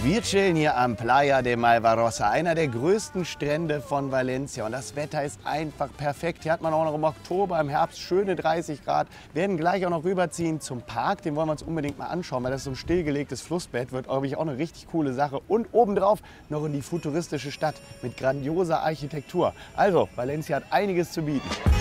Wir chillen hier am Playa de Malvarosa, einer der größten Strände von Valencia. Und das Wetter ist einfach perfekt. Hier hat man auch noch im Oktober, im Herbst schöne 30 Grad. Wir werden gleich auch noch rüberziehen zum Park. Den wollen wir uns unbedingt mal anschauen, weil das so ein stillgelegtes Flussbett wird, glaube ich, auch eine richtig coole Sache. Und obendrauf noch in die futuristische Stadt mit grandioser Architektur. Also, Valencia hat einiges zu bieten.